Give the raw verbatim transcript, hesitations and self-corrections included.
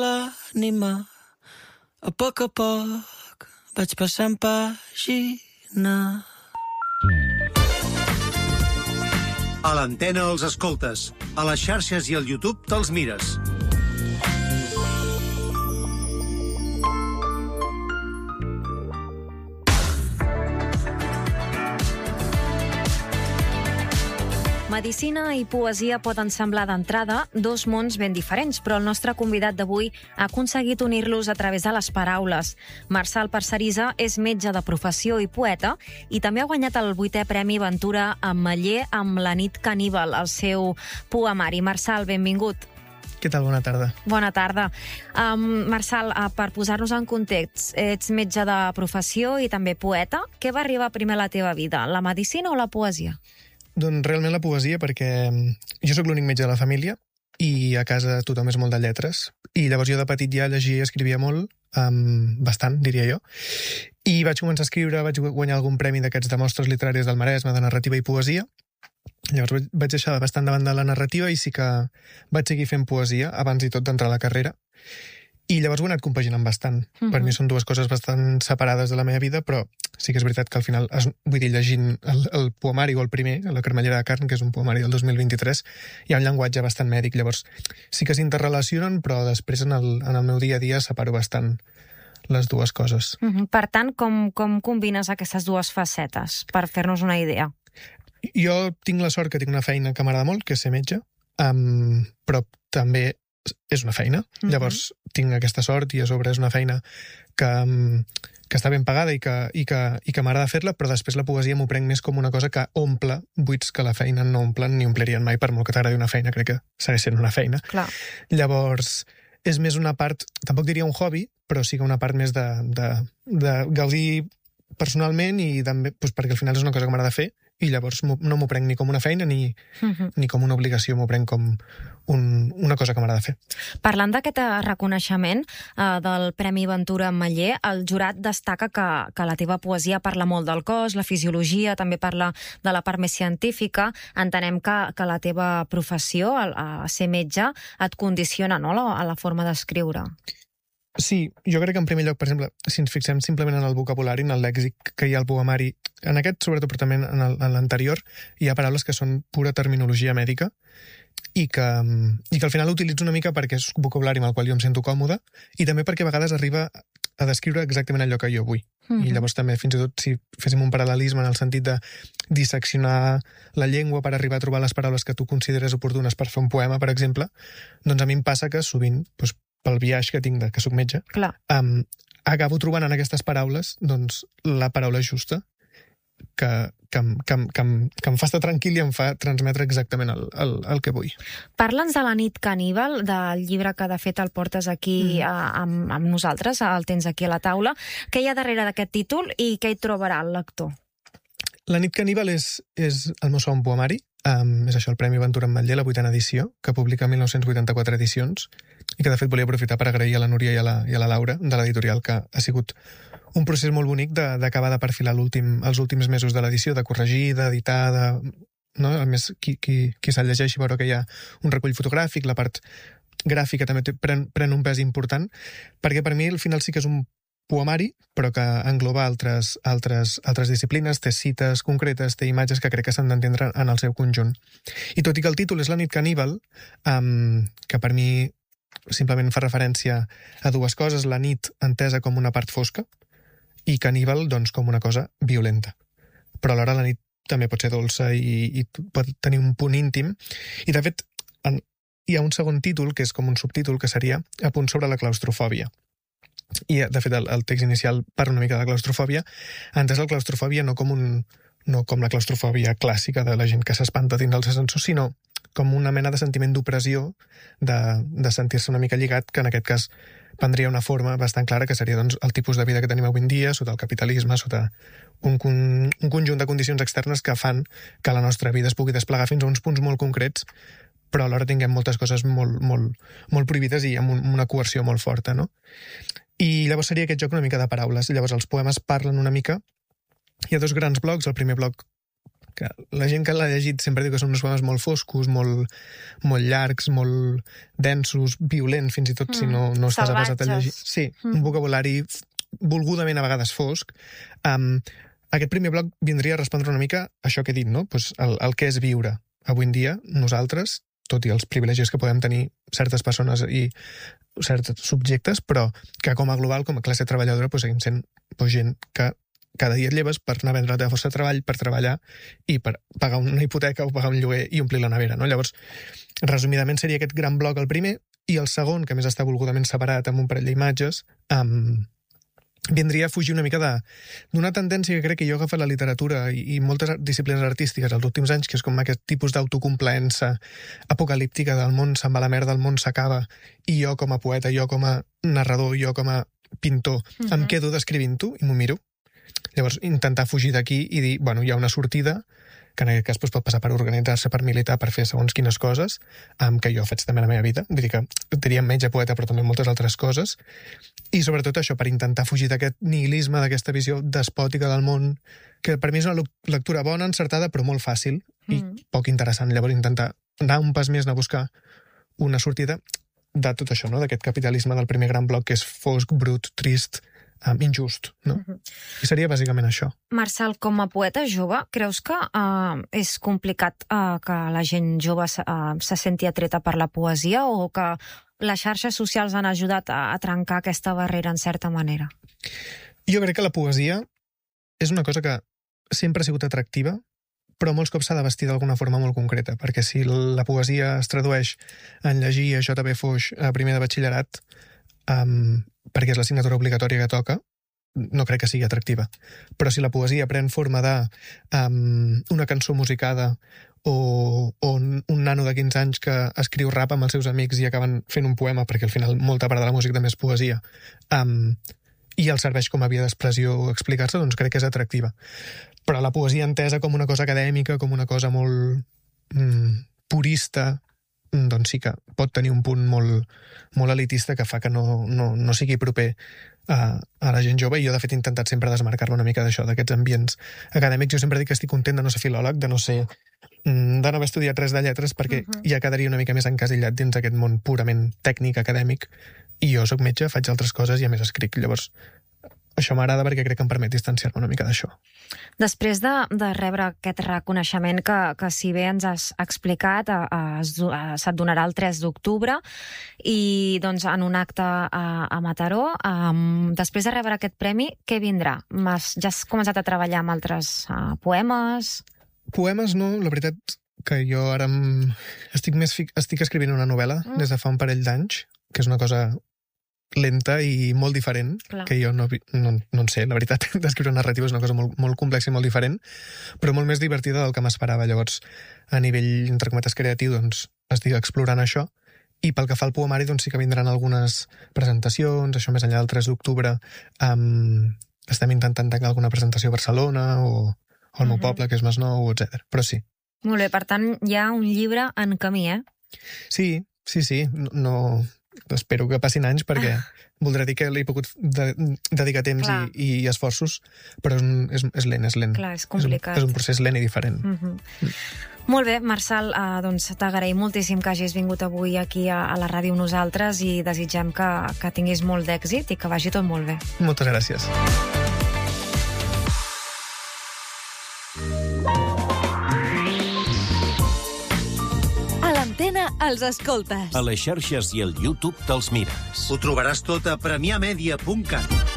l'ànima. A poc a poc vaig passant pàgina. A l'antena els escoltes, a les xarxes i al YouTube te'ls mires. Medicina i poesia poden semblar d'entrada dos mons ben diferents, però el nostre convidat d'avui ha aconseguit unir-los a través de les paraules. Marçal Parcerisa és metge de professió i poeta i també ha guanyat el vuitè Premi Ventura Ametller amb La nit caníbal, el seu poemari. Marçal, benvingut. Què tal? Bona tarda. Bona tarda. Um, Marçal, uh, per posar-nos en context, ets metge de professió i també poeta. Què va arribar primer a la teva vida, la medicina o la poesia? Doncs realment la poesia, perquè jo sóc l'únic metge de la família i a casa tothom és molt de lletres. I llavors jo de petit ja llegia i escrivia molt, um, bastant, diria jo. I vaig començar a escriure, vaig guanyar algun premi d'aquests de mostres literàries del Maresme, de narrativa i poesia. Llavors vaig deixar bastant davant de la narrativa i sí que vaig seguir fent poesia abans i tot d'entrar a la carrera. I llavors ho he anat compaginant bastant. Uh-huh. Per mi són dues coses bastant separades de la meva vida, però sí que és veritat que al final, es, vull dir, llegint el, el poemari o el primer, La Cremallera de carn, que és un poemari del dos mil vint-i-tres, hi ha un llenguatge bastant mèdic. Llavors sí que s'interrelacionen, però després en el, en el meu dia a dia separo bastant les dues coses. Uh-huh. Per tant, com, com combines aquestes dues facetes, per fer-nos una idea? Jo tinc la sort que tinc una feina que m'agrada molt, que és ser metge, um, però també és una feina. Uh-huh. Llavors tinc aquesta sort i a sobre és una feina que, que està ben pagada i que, i que, i que m'agrada fer-la, però després la poesia m'ho prenc més com una cosa que omple buits que la feina no omplen ni omplirien mai. Per molt que t'agradi una feina, crec que segueix sent una feina. Clar. Llavors és més una part, tampoc diria un hobby, però sí que una part més de, de, de gaudir personalment i també, doncs perquè al final és una cosa que m'agrada fer i llavors no m'ho prenc ni com una feina ni, uh-huh. ni com una obligació, m'ho prenc com un, una cosa que m'agrada fer. Parlant d'aquest reconeixement eh, del Premi Ventura Ametller, el jurat destaca que, que la teva poesia parla molt del cos, la fisiologia, també parla de la part més científica. Entenem que, que la teva professió, a, a ser metge, et condiciona, no?, la, a la forma d'escriure. Sí, jo crec que en primer lloc, per exemple, si ens fixem simplement en el vocabulari, en el lèxic que hi ha al poemari, en aquest, sobretot, però també en l'anterior, hi ha paraules que són pura terminologia mèdica i que, i que al final utilitzo una mica perquè és vocabulari amb el qual jo em sento còmode i també perquè a vegades arriba a descriure exactament allò que jo vull. Mm-hmm. I llavors també, fins i tot, si féssim un paral·lelisme en el sentit de disseccionar la llengua per arribar a trobar les paraules que tu consideres oportunes per fer un poema, per exemple, doncs a mi em passa que sovint, doncs, pel viatge que tinc de que soc metge, um, acabo trobant en aquestes paraules doncs, la paraula justa que, que, que, que, que em fa estar tranquil i em fa transmetre exactament el, el, el que vull. Parla'ns de La nit caníbal, del llibre que de fet el portes aquí mm. a, amb, amb nosaltres, el tens aquí a la taula. Què hi ha darrere d'aquest títol i què hi trobarà el lector? La nit caníbal és, és el meu segon poemari. Um, és això, el Premi Ventura Ametller, la vuitena edició, que publica mil nou-cents vuitanta-quatre edicions, i que de fet volia aprofitar per agrair a la Núria i a la, i a la Laura, de l'editorial, que ha sigut un procés molt bonic d'acabar de, de perfilar l'últim, els últims mesos de l'edició, de corregir, d'editar, de, no? A més, qui, qui, qui se'l llegeixi veurà que hi ha un recull fotogràfic, la part gràfica també pren, pren un pes important, perquè per mi al final sí que és un poemari, però que engloba altres, altres, altres disciplines, té cites concretes, té imatges que crec que s'han d'entendre en el seu conjunt. I tot i que el títol és La nit caníbal, um, que per mi simplement fa referència a dues coses, la nit entesa com una part fosca i caníbal doncs, com una cosa violenta. Però alhora la nit també pot ser dolça i, i pot tenir un punt íntim. I de fet en, hi ha un segon títol, que és com un subtítol, que seria A punt sobre la claustrofòbia. I, de fet, el, el text inicial parla una mica de la claustrofòbia, entès la claustrofòbia no com, un, no com la claustrofòbia clàssica de la gent que s'espanta dins dels ascensors, sinó com una mena de sentiment d'opressió, de, de sentir-se una mica lligat, que en aquest cas prendria una forma bastant clara, que seria doncs, el tipus de vida que tenim avui en dia, sota el capitalisme, sota un, un, un conjunt de condicions externes que fan que la nostra vida es pugui desplegar fins a uns punts molt concrets, però alhora tinguem moltes coses molt, molt, molt prohibides i amb un, una coerció molt forta, no? I llavors seria aquest joc una mica de paraules. Llavors els poemes parlen una mica. Hi ha dos grans blocs. El primer bloc que la gent que l'ha llegit sempre diu que són uns poemes molt foscos, molt, molt llargs, molt densos, violents, fins i tot mm, si no, no estàs avesat a llegir. Sí, mm. un vocabulari volgudament a vegades fosc. Um, aquest primer bloc vindria a respondre una mica a això que he dit, no? Pues el, el que és viure. Avui en dia, nosaltres, tot i els privilegis que podem tenir certes persones i certs subjectes, però que com a global, com a classe treballadora, pues, seguim sent pues, gent que cada dia et lleves per anar a vendre la teva força de treball, per treballar i per pagar una hipoteca o pagar un lloguer i omplir la nevera, no? Llavors, resumidament seria aquest gran bloc el primer, i el segon, que més està volgudament separat amb un parell d'imatges, um, vindria a fugir una mica d'una tendència que crec que jo he agafat la literatura i, i moltes disciplines artístiques els últims anys, que és com aquest tipus d'autocomplaença apocalíptica del món se'n va a la merda, el món s'acaba, i jo com a poeta, jo com a narrador, jo com a pintor, mm-hmm. em quedo descrivint-ho i m'ho miro. Llavors, intentar fugir d'aquí i dir, bueno, hi ha una sortida, que en aquest cas doncs, pot passar per organitzar-se, per militar, per fer segons quines coses, um, que jo faig també a la meva vida. Vull dir que diríem metge, poeta, però també moltes altres coses. I sobretot això, per intentar fugir d'aquest nihilisme, d'aquesta visió despòtica del món, que per mi és una lectura bona, encertada, però molt fàcil i mm. poc interessant. Llavors, intentar anar un pas més, anar a buscar una sortida de tot això, no? D'aquest capitalisme del primer gran bloc, que és fosc, brut, trist, Um, injust, no? Uh-huh. I seria bàsicament això. Marçal, com a poeta jove, creus que uh, és complicat uh, que la gent jove uh, se senti atreta per la poesia o que les xarxes socials han ajudat a, a trencar aquesta barrera en certa manera? Jo crec que la poesia és una cosa que sempre ha sigut atractiva, però molts cops s'ha de vestir d'alguna forma molt concreta, perquè si la poesia es tradueix en llegir a J B Foix a primer de batxillerat, um, perquè és l'assignatura obligatòria que toca, no crec que sigui atractiva. Però si la poesia pren forma de um, una cançó musicada o, o un nano de quinze anys que escriu rap amb els seus amics i acaben fent un poema, perquè al final molta part de la música també és poesia, um, i el serveix com a via d'expressió o explicar-se, doncs crec que és atractiva. Però la poesia entesa com una cosa acadèmica, com una cosa molt mm, purista, doncs sí que pot tenir un punt molt, molt elitista que fa que no, no, no sigui proper a, a la gent jove, i jo de fet he intentat sempre desmarcar-lo una mica d'això, d'aquests ambients acadèmics. Jo sempre dic que estic content de no ser filòleg, de no ser de no haver estudiat res de lletres, perquè uh-huh. ja quedaria una mica més encasillat dins aquest món purament tècnic, acadèmic, i jo sóc metge, faig altres coses i a més escric. Llavors, això m'agrada perquè crec que em permet distanciar-me una mica d'això. Després de, de rebre aquest reconeixement que, que si bé ens has explicat, a, a, a, se't donarà el tres d'octubre i doncs, en un acte a, a Mataró, um, després de rebre aquest premi, què vindrà? Has, ja has començat a treballar amb altres uh, poemes? Poemes no, la veritat que jo ara em... estic, més fi... estic escrivint una novel·la mm. des de fa un parell d'anys, que és una cosa lenta i molt diferent, clar, que jo no, no, no en sé, la veritat, d'escriure narrativa és una cosa molt, molt complexa i molt diferent, però molt més divertida del que m'esperava. Llavors, a nivell, entre cometes, creatiu, doncs, estic explorant això, i pel que fa al poemari, doncs sí que vindran algunes presentacions, això més enllà del tres d'octubre, um, estem intentant tancar alguna presentació a Barcelona o, o al meu uh-huh. poble, que és Masnou, etcètera. Però sí. Molt bé, per tant, hi ha un llibre en camí, eh? Sí, sí, sí, no... no... espero que passin anys, perquè voldrà dir que l'he pogut de, dedicar temps i, i esforços, però és, és, és lent, és lent. Clar, és complicat. És un, és un procés lent i diferent. Uh-huh. Mm. Molt bé, Marçal, eh, doncs t'agraïm moltíssim que hagis vingut avui aquí a, a la ràdio amb nosaltres i desitgem que, que tinguis molt d'èxit i que vagi tot molt bé. Moltes gràcies. Els escoltes. A les xarxes i al YouTube te'ls mires. Ho trobaràs tot a premià media punt cat.